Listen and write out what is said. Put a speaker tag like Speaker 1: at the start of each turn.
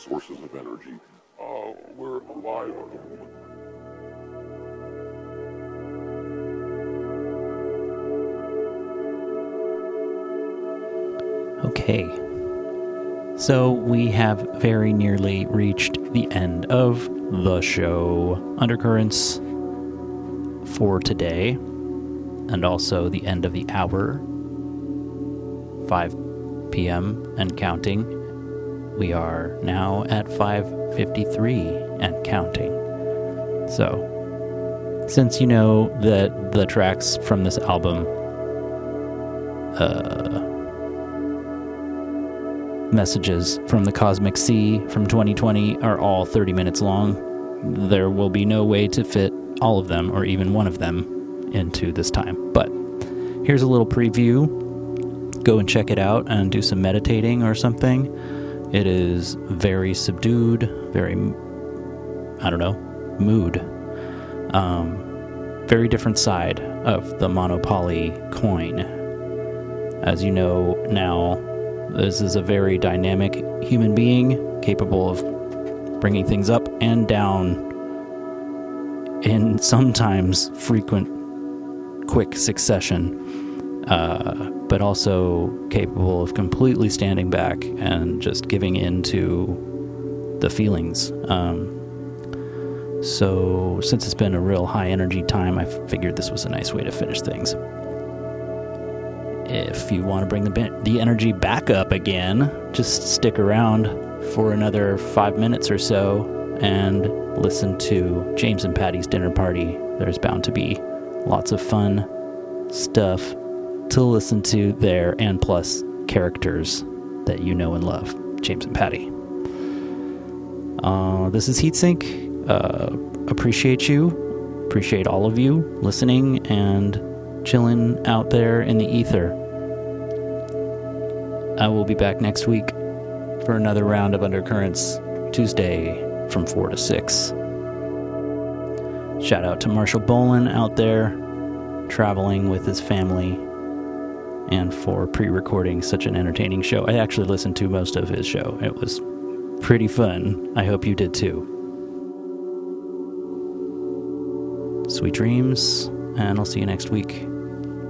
Speaker 1: sources of energy. We're alive at the moment.
Speaker 2: Okay, so we have very nearly reached the end of the show. Undercurrents for today, and also the end of the hour, 5 p.m. and counting. We are now at 5:53 and counting. So, since you know that the tracks from this album Messages from the Cosmic Sea from 2020 are all 30 minutes long, there will be no way to fit all of them or even one of them into this time. But here's a little preview. Go and check it out and do some meditating or something. It is very subdued, very, mood. Very different side of the monopoly coin. As you know now, this is a very dynamic human being, capable of bringing things up and down in sometimes frequent, quick succession, but also capable of completely standing back and just giving in to the feelings. So since it's been a real high energy time, I figured this was a nice way to finish things. If you want to bring the energy back up again, just stick around for another 5 minutes or so and listen to James and Patty's Dinner Party. There's bound to be lots of fun stuff to listen to there, and plus characters that you know and love. James and Patty. This is Heatsink. Appreciate you. Appreciate all of you listening and chilling out there in the ether. I will be back next week for another round of Undercurrents, Tuesday from 4 to 6. Shout out to Marshall Bolin out there, traveling with his family, and for pre-recording such an entertaining show. I actually listened to most of his show. It was pretty fun. I hope you did too. Sweet dreams, and I'll see you next week.